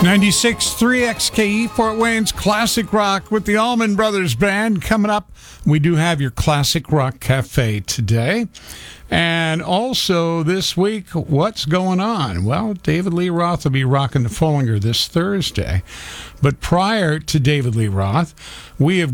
96.3 XKE Fort Wayne's Classic Rock with the Allman Brothers Band. Coming up, we do have your Classic Rock Cafe today. And also this week, what's going on? Well, David Lee Roth will be rocking the Follinger this Thursday. But prior to David Lee Roth, we have